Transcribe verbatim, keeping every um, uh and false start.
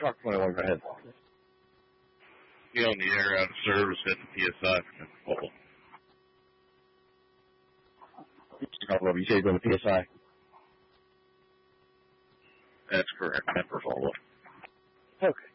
Truck twenty-one, go ahead. You on the air, out of service, hit the P S I for Pensacola. You say you're going to P S I? That's correct, Pensacola. Okay.